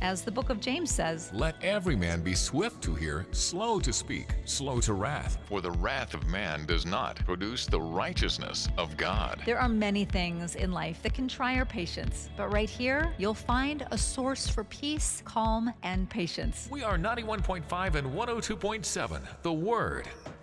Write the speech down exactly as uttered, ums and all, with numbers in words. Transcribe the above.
as the book of James says. Let every man be swift to hear, slow to speak, slow to wrath. For the wrath of man does not produce the righteousness of God. There are many things in life that can try our patience, but right here, you'll find a source for peace, calm, and patience. We are ninety-one point five and one oh two point seven, The Word.